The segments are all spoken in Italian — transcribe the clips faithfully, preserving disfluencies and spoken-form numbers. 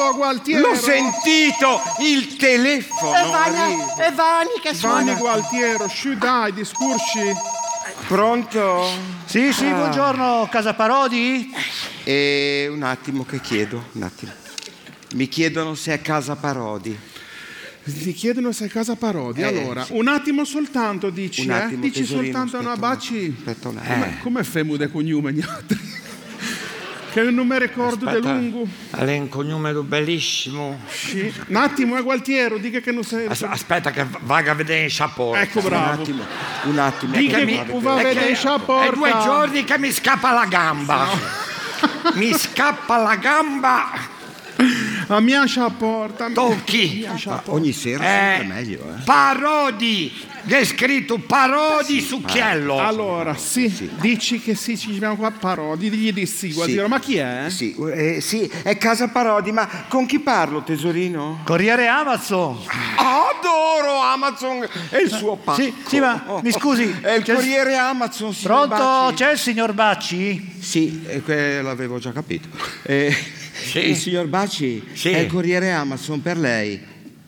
Pronto, Gualtiero? L'ho sentito, il telefono. E Vani, e Vani che suona. Vani Gualtiero, sciù dai, discorsi. Pronto? Sì, sì, Ah. buongiorno, Casa Parodi? E un attimo che chiedo, un attimo. Mi chiedono se è Casa Parodi. Ti chiedono se è Casa Parodi. Eh, allora, sì. un attimo soltanto dici, Un attimo, eh? Dici tesorino, soltanto una aspetta un baci. Aspetta un attimo. Come, come femo de cognome gli altri? Che non mi ricordo di lungo. È un cognome bellissimo. Sì. Un attimo, eh, Gualtiero, dica che non sei... As- aspetta che vada a vedere il sapore. Ecco, Un bravo. attimo, un attimo. Dica Ecco, che guarda, va a È vedere che- il sapore. È due giorni che mi scappa la gamba. Mi scappa la gamba. A mia sciaporta. Tocchi. Ma ogni sera Eh, sempre meglio, eh. Parodi. Che è scritto Parodi Succhiello. Allora, sì, dici che sì, ci abbiamo qua Parodi, digli di sì, Gualtiero. Ma chi è? Sì, eh, sì, è Casa Parodi, ma con chi parlo, tesorino? Corriere Amazon. Adoro Amazon e il suo pacco. Sì, sì, ma mi scusi. È il c'è il- corriere Amazon, signor Pronto? Bacci. C'è il signor Bacci? Sì, eh, que- l'avevo già capito. Eh, Sì. Il signor Bacci Sì. è il corriere Amazon per lei.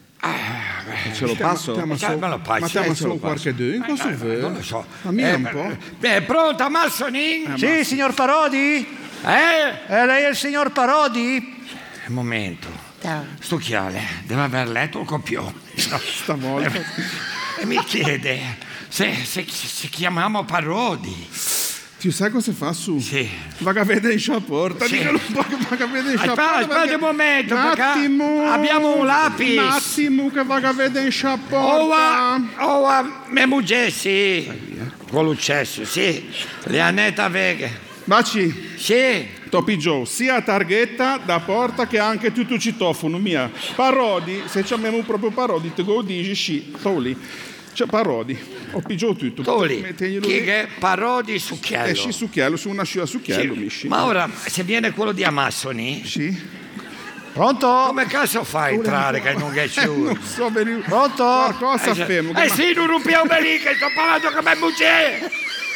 Ce lo passo? Stiamo Eh, solo- me lo passi, ma eh, stiamo ce solo lo passo. qualche due, in cosa Eh, vuoi? non lo so. Ma mia Eh, un po'. Beh, è pronta, Massonin? Sì, signor Parodi? Eh? Eh, lei è il signor Parodi? Un momento. Sto chiale deve aver letto il copione. Stavolta. E mi chiede se, se, se chiamiamo Parodi. Ti sai cosa fa su? Sì. Va a vedere in sciaporta, Sì. diccelo un po' che va a vedere in Aspetta, sciaporta. aspetta perché- un momento, Un perché attimo. abbiamo un lapis. Un attimo che va a vedere in Oh, sciaporta. a, oh, a mia moglie, sì. Con l'uccesso, sì. Le Annetta Vega. Baci, Sì. Topi Joe, sia a targhetta da porta che anche tutto citofono mia. Parodi, se chiamiamo proprio Parodi, te lo dici, sì, toli. Cioè Parodi, ho pigiato tutto. Toli. Metteglielo Chi lì. è Parodi Succhiello. Esci succhiello, su una scia succhiello, Sì. misci. Ma ora, se viene quello di Amassoni, Sì. Pronto? come cazzo fa a entrare che non è Eh, più? non so bene. Pronto? Qualcosa Eh, fermo. eh sì, non rompiamo lì che sto parlando con mia moglie.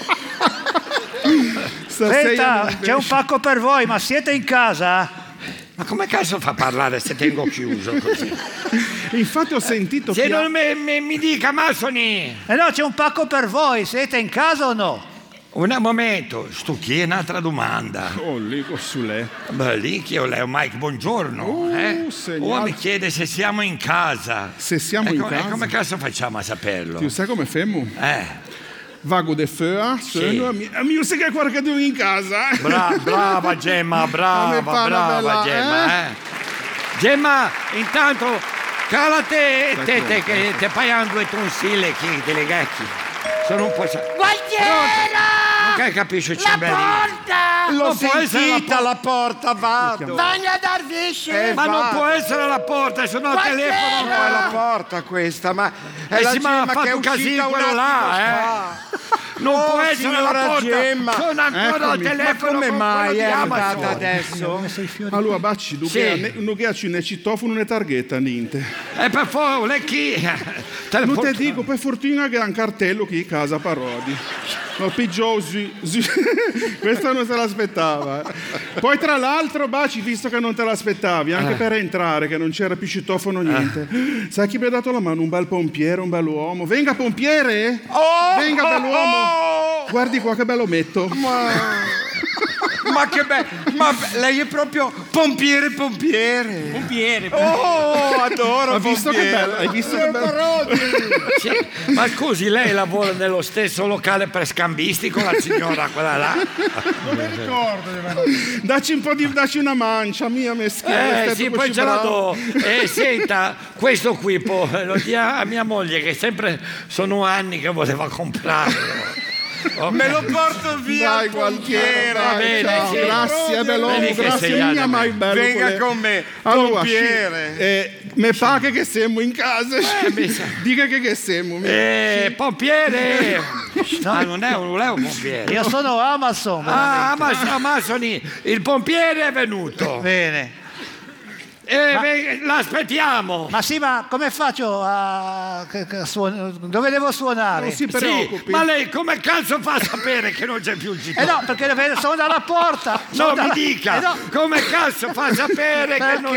Senta, c'è un pacco per voi, ma siete in casa? Ma come cazzo fa a parlare se tengo chiuso così? Infatti ho sentito Se pia- non mi, mi, mi dica Massoni. Eh no, c'è un pacco per voi, siete in casa o no? Un momento, sto chi è un'altra domanda. Oh, lì su lei. Beh, lì che io leo Mike, buongiorno. Uh, eh? signor- O mi chiede se siamo in casa. Se siamo E in co- e casa. come cazzo facciamo a saperlo? Tu sai come femo? Eh, Vago de fea, sono a mi a mi sa che qualcuno in casa. eh. bra- brava Gemma, brava, Come fa una brava bella, Gemma. Eh? Gemma, intanto, cala te, te, te, che te paiano due tonsille chi, delle gacchi. Sono un po'... sa- Gualtiero! Non che capisci il La ciambellino. porta! L'ho Non può essere la sentita la porta, vado. Vani a dar visce! Eh, Ma non va. può essere la porta, sono al Guardiera! telefono. Non è la porta questa, ma è Eh la sì, ma ha Gemma fatto che è un casino uscita un quello attimo là, eh. fa. Non Oh, può essere signora la porta. Gemma. Sono ancora al Eccomi. Ma telefono come con mai quello è di andata Amazon. adesso? Allora, Bacci, tu Sì. che non che né citofono né targhetta, niente. E per favore, chi? Te Non porto- ti dico, per fortuna che ha un cartello qui, Casa Parodi. No, pigiò, zi- zi- questo non se l'aspettava. eh. Poi tra l'altro, Baci, visto che non te l'aspettavi, anche per entrare, che non c'era più citofono, niente. Sai chi mi ha dato la mano? Un bel pompiere, un bell'uomo. Venga, pompiere! Oh, Venga, oh, bell'uomo! oh. Guardi qua che bello metto. Ma che bello! Ma be- lei è proprio pompiere, pompiere. Pompiere. Oh, adoro Hai visto che pompiere. bello? Hai visto che bello? Parodi. Sì, ma scusi, lei lavora nello stesso locale per scambisti con la signora quella là? Non mi ricordo. Dacci un po' di... dacci una mancia, mia meschina. Eh sì, poi ce la do. E senta, questo qui po- lo dia a mia moglie che sempre sono anni che voleva comprarlo. Ok. Me lo porto via Dai, al Gualtiere, pompiere. Va bene, ciao, sì. grazie, bell'uomo, Vedi che sei grazie, anni mia a me. mai bello. Venga quelle- con me, Allora, pompiere. sì, eh, me pare che siamo in casa. mi sa. Dica che che siamo. mi- Eh, pompiere! No, non è un, non è un pompiere. Io sono Amazon. Ah, veramente. Amas- Amazzoni, il pompiere è venuto. Bene. Eh, ve- l'aspettiamo. Ma sì, ma come faccio a... che- che suon- dove devo suonare? Non si Sì, preoccupi. ma lei come cazzo fa a sapere che non c'è più il Eh citofono? no, perché sono dalla porta. sono No, mi dalla- dica, Eh no. come cazzo fa a sapere che non